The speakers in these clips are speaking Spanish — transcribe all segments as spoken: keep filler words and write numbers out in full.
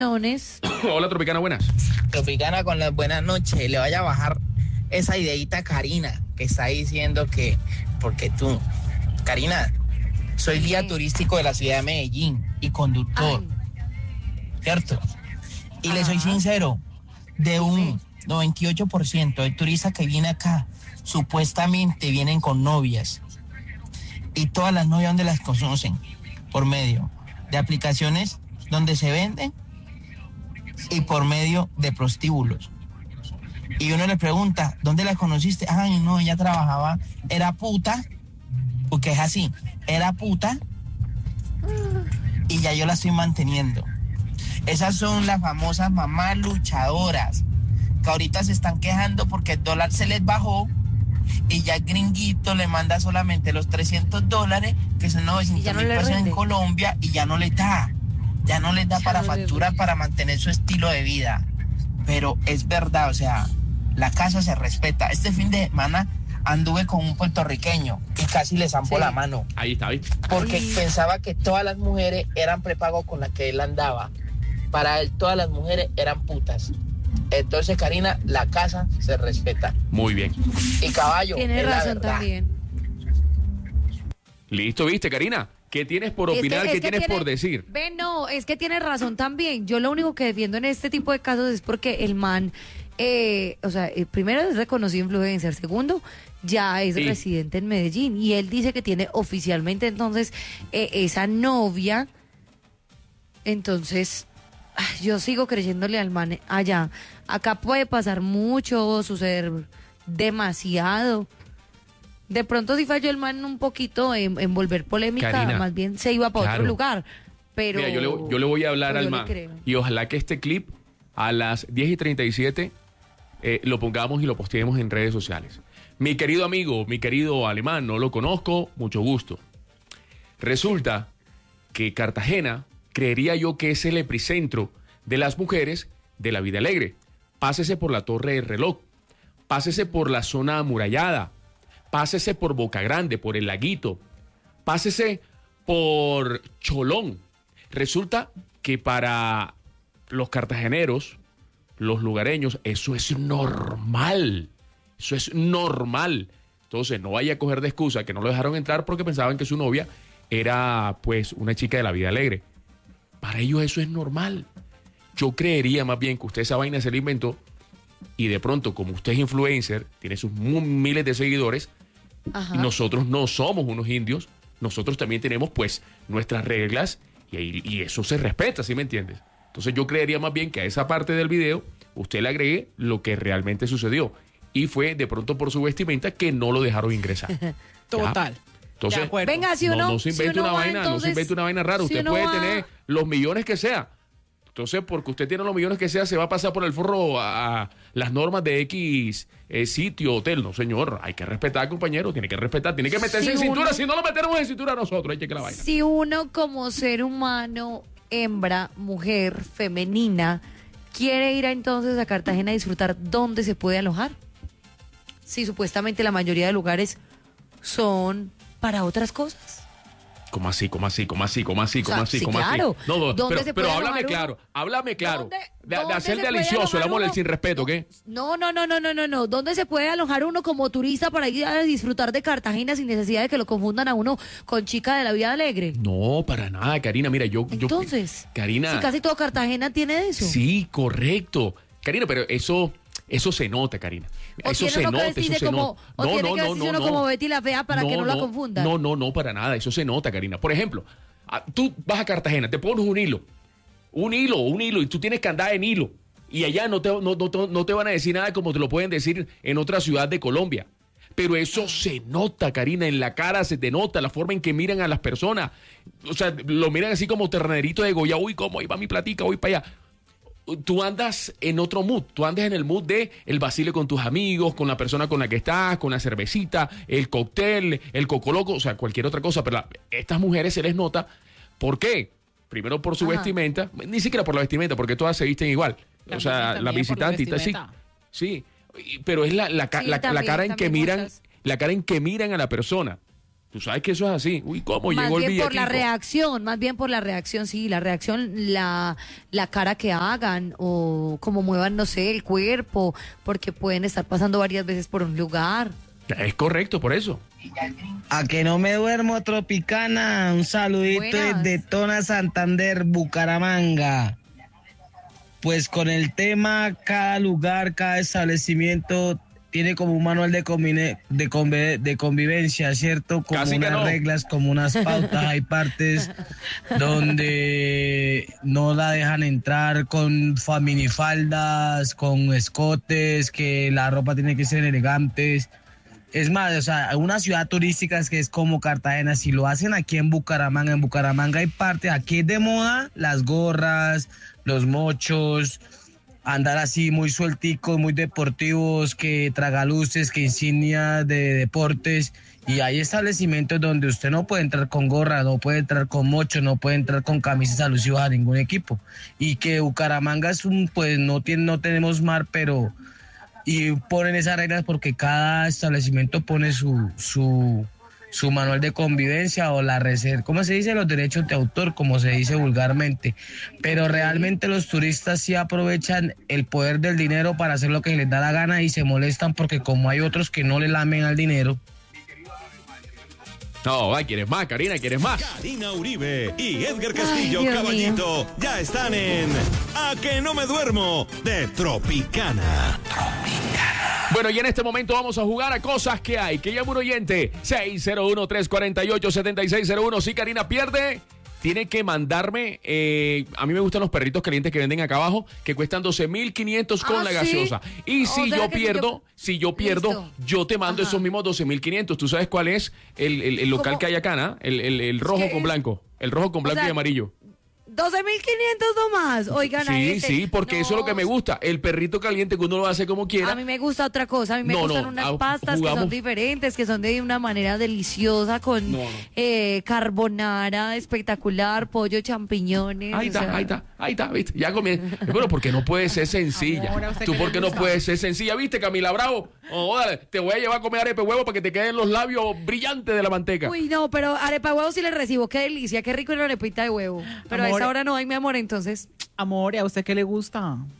Hola, Tropicana, buenas. Tropicana, con las buenas noches. Le vaya a bajar esa ideita a Karina, que está diciendo que, porque tú, Karina, soy guía turístico de la ciudad de Medellín y conductor, Ay. ¿cierto? Y Ajá. le soy sincero, de un noventa y ocho por ciento de turistas que vienen acá, supuestamente vienen con novias. Y todas las novias, ¿dónde las conocen? Por medio de aplicaciones donde se venden y por medio de prostíbulos. Y uno le pregunta, ¿dónde la conociste? Ay, no, ella trabajaba, era puta, porque es así, era puta, y ya yo la estoy manteniendo. Esas son las famosas mamás luchadoras, que ahorita se están quejando porque el dólar se les bajó, y ya el gringuito le manda solamente los trescientos dólares, que son novecientos mil pesos en Colombia, y ya no les da. Ya no les da ya para no facturar, para mantener su estilo de vida. Pero es verdad, o sea, la casa se respeta. Este fin de semana anduve con un puertorriqueño y casi le zampó sí. la mano. Ahí está, ahí. Porque Ay. pensaba que todas las mujeres eran prepago con las que él andaba. Para él todas las mujeres eran putas. Entonces, Karina, la casa se respeta. Muy bien. Y caballo, tiene razón también. Listo, ¿viste, Karina? ¿Qué tienes por opinar? Es que, es ¿Qué que tienes tiene, por decir? Ven, no, es que tienes razón también. Yo lo único que defiendo en este tipo de casos es porque el man, eh, o sea, eh, primero es reconocido influencer, segundo, ya es sí. residente en Medellín. Y él dice que tiene oficialmente entonces eh, esa novia. Entonces, yo sigo creyéndole al man allá. Acá puede pasar mucho, suceder demasiado. De pronto sí falló el man un poquito en, en volver polémica, Karina, más bien se iba para claro. otro lugar, pero... Mira, yo le, yo le voy a hablar al man, y ojalá que este clip a las diez y treinta y siete eh, lo pongamos y lo posteemos en redes sociales. Mi querido amigo, mi querido alemán, no lo conozco, mucho gusto. Resulta que Cartagena, creería yo que es el epicentro de las mujeres de la vida alegre. Pásese por la Torre del Reloj, pásese por la zona amurallada, pásese por Boca Grande, por el Laguito, pásese por Cholón. Resulta que para los cartageneros, los lugareños, eso es normal. Eso es normal. Entonces, no vaya a coger de excusa que no lo dejaron entrar porque pensaban que su novia era, pues, una chica de la vida alegre. Para ellos eso es normal. Yo creería más bien que usted esa vaina se la inventó y de pronto, como usted es influencer, tiene sus miles de seguidores, Ajá. y nosotros no somos unos indios, nosotros también tenemos pues nuestras reglas y, y eso se respeta, ¿sí me entiendes? Entonces yo creería más bien que a esa parte del video usted le agregue lo que realmente sucedió y fue de pronto por su vestimenta que no lo dejaron ingresar. Total. Entonces, venga, si uno, no, no se invente si una va, vaina, entonces, no se invente una vaina rara, si usted puede va... tener los millones que sea. Entonces, porque usted tiene los millones que sea, se va a pasar por el forro a, a las normas de X eh, sitio, hotel. No, señor, hay que respetar, compañero, tiene que respetar, tiene que meterse si en uno, cintura, si no lo metemos en cintura nosotros, hay que la vaina. Si uno como ser humano, hembra, mujer, femenina, quiere ir a, entonces a Cartagena a disfrutar, ¿dónde se puede alojar? Si supuestamente la mayoría de lugares son para otras cosas. ¿Cómo así? ¿Cómo así? ¿Cómo así? ¿Cómo así? ¿Cómo o sea, así? sí, ¿Cómo claro. así? No, no, ¿Dónde pero, se pero puede háblame uno? claro, háblame claro. ¿Dónde, de, dónde de hacer de puede delicioso el amor, uno? el sin respeto, ¿qué? No, no, no, no, no, no, no. ¿Dónde se puede alojar uno como turista para ir a disfrutar de Cartagena sin necesidad de que lo confundan a uno con chica de la vida alegre? No, para nada, Karina. Mira, yo... Entonces, yo, Karina... si casi todo Cartagena tiene eso. Sí, correcto. Karina, pero eso... Eso se nota, Karina. Eso se nota, eso se nota. O tiene que vestirse uno como Betty la Fea para que no la confundan. No, no, no, para nada. Eso se nota, Karina. Por ejemplo, tú vas a Cartagena, te pones un hilo. Un hilo, un hilo, y tú tienes que andar en hilo. Y allá no te, no, no, no te van a decir nada como te lo pueden decir en otra ciudad de Colombia. Pero eso se nota, Karina, en la cara se te nota, la forma en que miran a las personas. O sea, lo miran así como ternerito de Goya. Uy, ¿cómo? Ahí va mi platica, voy para allá. Tú andas en otro mood, tú andas en el mood de el vacile con tus amigos, con la persona con la que estás, con la cervecita, el cóctel, el cocoloco, o sea, cualquier otra cosa. Pero a estas mujeres se les nota, ¿por qué? Primero por su Ajá. vestimenta, ni siquiera por la vestimenta, porque todas se visten igual. La o sea, la visitante, sí, sí, pero es la, la, sí, la, también, la cara en que miran, cosas. la cara en que miran a la persona. Tú sabes que eso es así. Uy, ¿cómo más llegó el bien por la billetico? reacción, más bien por la reacción, sí, la reacción, la, la cara que hagan o cómo muevan, no sé, el cuerpo, porque pueden estar pasando varias veces por un lugar. Es correcto, por eso. A que no me duermo, Tropicana. Un saludito Buenas. desde Tona, Santander, Bucaramanga. Pues con el tema, cada lugar, cada establecimiento tiene como un manual de, convine- de, conve- de convivencia, ¿cierto? Como Casi que unas no. reglas, como unas pautas. Hay partes donde no la dejan entrar con fa- minifaldas, con escotes, que la ropa tiene que ser elegantes. Es más, o sea, una ciudad turística es que es como Cartagena, si lo hacen aquí en Bucaramanga, en Bucaramanga hay parte, aquí es de moda las gorras, los mochos, andar así muy suelticos, muy deportivos, que tragaluces, que insignia de deportes, y hay establecimientos donde usted no puede entrar con gorra, no puede entrar con mocho, no puede entrar con camisas alusivas a ningún equipo, y que Bucaramanga es un, pues no tiene, no tenemos mar, pero y ponen esas reglas porque cada establecimiento pone su su su manual de convivencia o la reserva, ¿cómo se dice? Los derechos de autor, como se dice vulgarmente. Pero realmente los turistas sí aprovechan el poder del dinero para hacer lo que les da la gana y se molestan porque como hay otros que no le lamen al dinero. No, ay, ¿quieres más, Karina? ¿Quieres más? Karina Uribe y Edgar Castillo, Ay, Dios Caballito, ya están en A que no me duermo de Tropicana. Bueno, y en este momento vamos a jugar a cosas que hay. Que llama un oyente. seis cero uno, tres cuatro ocho, siete seis cero uno. Si Karina pierde, tiene que mandarme. Eh, a mí me gustan los perritos calientes que venden acá abajo, que cuestan doce mil quinientos con Ah, la ¿sí? gaseosa. Y O si sea yo que si pierdo, yo- si yo pierdo, Listo. yo te mando Ajá. esos mismos doce mil quinientos. ¿Tú sabes cuál es el, el- el local ¿Cómo? que hay acá, ¿no? El, el- el rojo que con es- blanco. El rojo con blanco sea, y amarillo. doce mil quinientos nomás. Oigan, a Sí, ese- sí, porque eso es lo que me No, gusta. El perrito caliente que uno lo hace como quiera. A mí me gusta otra cosa, a mí me No, gustan no, unas ah, pastas que jugamos- son diferentes, que son de una manera deliciosa, con No, no. eh, carbonara espectacular, pollo, champiñones. Ahí o está, sea, ahí está, ahí está, ¿viste? Ya comienza. Bueno, porque no puede ser sencilla. Amor, ¿a usted Tú qué le porque no gusta? puedes ser sencilla, ¿viste, Camila Bravo? Oh, dale, te voy a llevar a comer arepa de huevo para que te queden los labios brillantes de la manteca. Uy, no, pero arepa de huevo sí le recibo, qué delicia, qué rico una arepita de huevo. Pero a Amor. esa hora no hay, mi amor, entonces... Amor, ¿y a usted qué le gusta?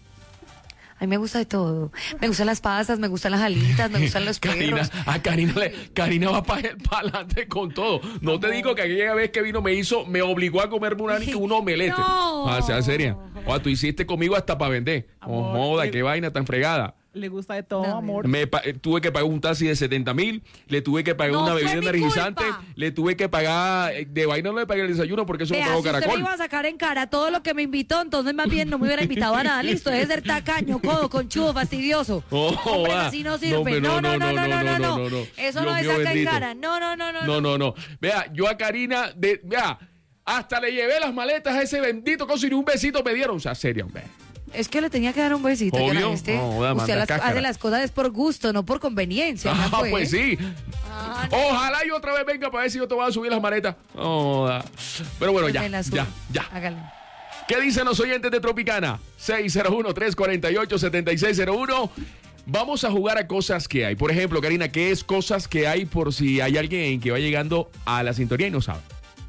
A mí me gusta de todo. Me gustan las pastas, me gustan las alitas, me gustan los Karina, perros. a Karina, le, Karina va para adelante con todo. No te digo que aquella vez que vino me hizo, me obligó a comerme una, un omelete. No. Ah, sea seria. O tú hiciste conmigo hasta para vender. Oh, Amor, joda, le- qué vaina tan fregada. ¿Le gusta de todo, No, amor? Me pa- eh, tuve que pagar un taxi de setenta mil, le tuve que pagar No una fue bebida mi energizante, culpa. le tuve que pagar, eh, de vaina no le pagué el desayuno porque eso Vea, lo pagó si usted me Caracol. iba a sacar en cara todo lo que me invitó, entonces más bien no me hubiera invitado a nada. Listo, debe ser tacaño, codo, conchudo, fastidioso. Oh, Hombre, joda. así no No, sirve. hombre, No, no, no, no, no, no, no. no, no. Eso Dios no es mío saca en bendito. cara. No, no, no, no. No, no, no. Vea, yo a Karina, de, vea, hasta le llevé las maletas a ese bendito coso y ni un besito me dieron. O sea, serio, hombre. Es que le tenía que dar un besito. que Obvio. la este, No, joda, usted manda las- cáscara. hace las cosas es por gusto, no por conveniencia. ¿no? Ah, pues sí. Ah, no. Ojalá yo otra vez venga para ver si yo te voy a subir las maletas. Oh, ah. Pero bueno, Pues ya, me la subo. ya, ya. Hágale. ¿Qué dicen los oyentes de Tropicana? seis cero uno, tres cuatro ocho, siete seis cero uno. Vamos a jugar a cosas que hay. Por ejemplo, Karina, ¿qué es cosas que hay por si hay alguien que va llegando a la sintonía y no sabe?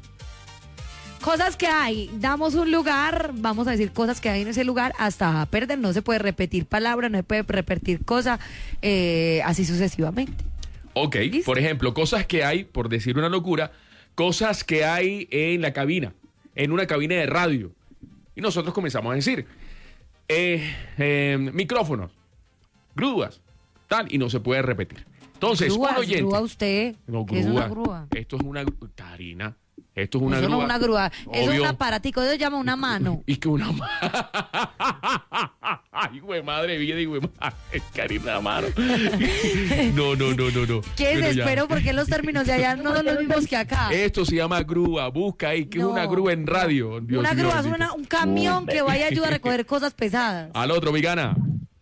Cosas que hay, damos un lugar, vamos a decir cosas que hay en ese lugar hasta perder, no se puede repetir palabra, no se puede repetir cosa, eh, así sucesivamente. Ok, ¿Listo? por ejemplo, cosas que hay, por decir una locura, cosas que hay en la cabina, en una cabina de radio. Y nosotros comenzamos a decir, eh, eh, micrófonos, grúas, tal, y no se puede repetir. Entonces, Grúas, un oyente. grúa usted, No, ¿qué es una grúa. grúa? Esto es una gru- Karina, esto es una Eso grúa. no es una grúa, eso es Obvio. un aparatico, eso se llama una mano. Y que una mano. Ay, güey, madre vida y güey, madre. Karina, mano. No, no, no, no, no. ¿Qué Bueno, ya. desespero? Porque los términos de allá no son los mismos que acá. Esto se llama grúa. Busca ahí que No. es una grúa en radio. Dios Una mío grúa es bendito. una- un camión que vaya a ayudar a recoger cosas pesadas. Al otro, Vigana.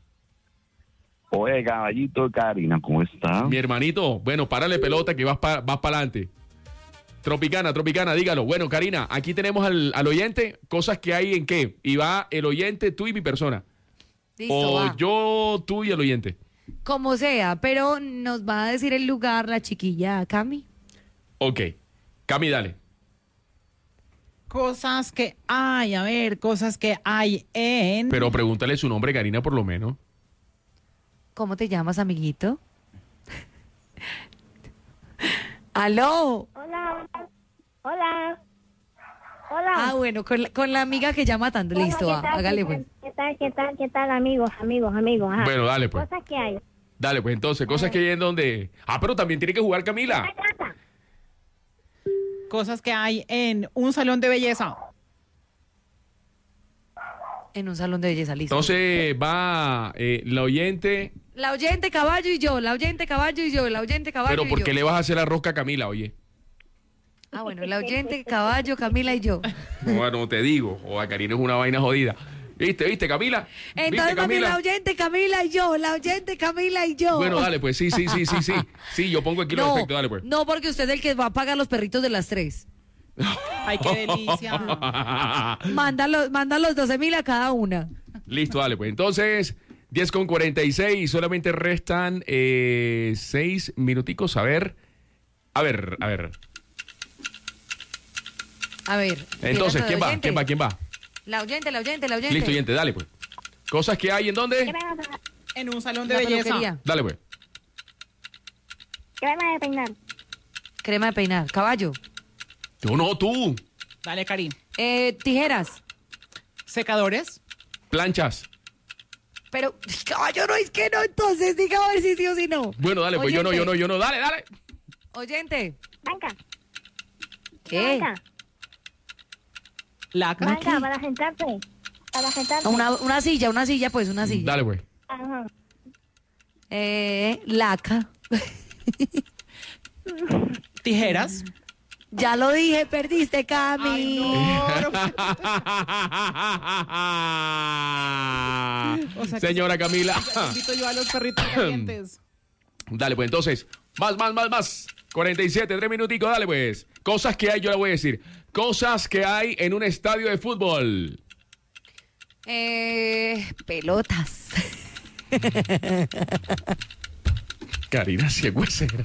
Oye, caballito, Karina, ¿cómo está? Mi hermanito, bueno, párale pelota que vas para vas para adelante. Tropicana, Tropicana, dígalo. Bueno, Karina, aquí tenemos al, al oyente, cosas que hay en qué. Y va el oyente, tú y mi persona. Listo, o va. yo, tú y el oyente. Como sea, pero nos va a decir el lugar la chiquilla Cami. Ok. Cami, dale. Cosas que hay, a ver, cosas que hay en... Pero pregúntale su nombre, Karina, por lo menos. ¿Cómo te llamas, amiguito? ¡Aló! Hola, hola, hola. Ah, bueno, con la, con la amiga que llama tanto. Hola, Listo, ¿qué va, tal, hágale qué pues. tal, ¿Qué tal, qué tal, qué tal, amigos, amigos, amigos? Ajá. Bueno, dale pues. Cosas que hay. Dale pues, entonces, cosas que hay en donde... Ah, pero también tiene que jugar Camila. ¿Qué casa? Cosas que hay en un salón de belleza. En un salón de belleza, listo. Entonces va eh, la oyente... La oyente caballo y yo, la oyente caballo y yo, la oyente caballo Pero y ¿por yo. qué le vas a hacer la rosca a Camila, oye? Ah, bueno, la oyente caballo, Camila y yo. Bueno, te digo, o a Karina es una vaina jodida. ¿Viste, viste, Camila? Entonces, ¿Viste, mami, Camila? la oyente Camila y yo, la oyente Camila y yo. Bueno, dale, pues, sí, sí, sí, sí, sí. Sí, yo pongo aquí los no, efectos, dale, pues. no, porque usted es el que va a pagar los perritos de las tres. Ay, qué delicia. Manda los, manda los doce mil a cada una. Listo, dale, pues. Entonces, diez con cuarenta y seis, solamente restan eh, seis minuticos. A ver, a ver, a ver. A ver. Entonces, ¿quién va? oyente. ¿Quién va? ¿Quién va? La oyente, la oyente, la oyente. Listo, oyente, dale, pues. Cosas que hay en dónde. Crema, En un salón de La belleza. peluquería. Dale, pues. crema de peinar. Crema de peinar. Caballo. Yo no, tú. Dale, Karin. Eh, tijeras. Secadores. Planchas. Pero, caballo, no es que no, entonces diga a ver si sí o si no. Bueno, dale, pues yo no, yo no, yo no. Dale, dale. Oyente. Banca. ¿Qué? Banca. Laca. Banca, para sentarse. Para sentarse. Una, una silla, una silla, pues, una silla. Dale, pues. Ajá. Eh, laca. Tijeras. Ya lo dije, perdiste, Cami. Ay, no. O sea que- Señora Camila. Invito yo a los perritos calientes. Dale, pues entonces, más, más, más, más. cuarenta y siete, tres minuticos, dale pues. Cosas que hay, yo le voy a decir. Cosas que hay en un estadio de fútbol. Eh, pelotas. Karina Ciegüesera.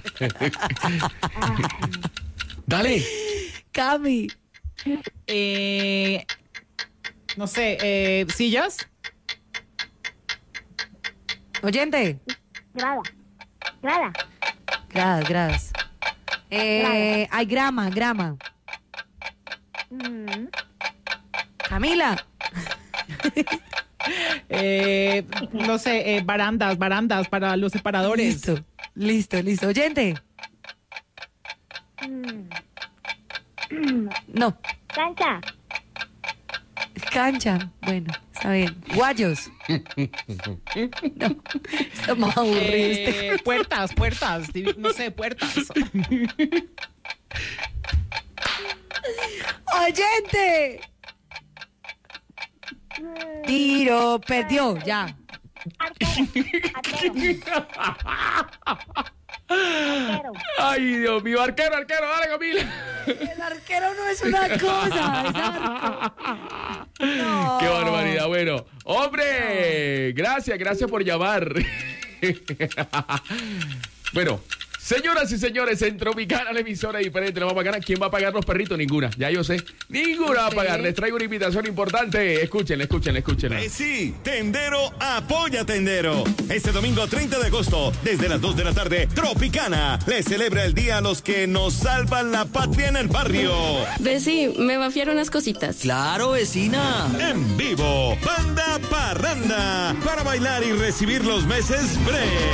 Dale. Cami. Eh, no sé, eh, sillas. Oyente. Grada. Grada. Gradas, gradas. Eh, hay grama, grama. Mm. Camila. Eh, no sé, eh, barandas, barandas para los separadores. Listo, listo, listo. Oyente. Mm. No. Cancha. Cancha. Bueno, está bien. Guayos. No. Estamos aburridos. Eh, puertas, puertas, divi- no sé, puertas. Oyente. Tiro, perdió, ya. Arquero. Arquero. Arquero. Ay, Dios mío, arquero, arquero, dale, Camila. El arquero no es una cosa, es arco. No. Qué barbaridad. Bueno, hombre, gracias, gracias por llamar. Bueno, señoras y señores, en Tropicana, la emisora diferente, la vamos a pagar. ¿Quién va a pagar los perritos? Ninguna, ya yo sé. Ninguna va a pagar. Les traigo una invitación importante. Escúchenla, escúchenla, escúchenla. Eh, sí, Tendero apoya a Tendero. Este domingo treinta de agosto, desde las dos de la tarde, Tropicana le celebra el día a los que nos salvan la patria en el barrio. Besi, me va a fiar unas cositas. Claro, vecina. En vivo, Banda Parranda, para bailar y recibir los meses break.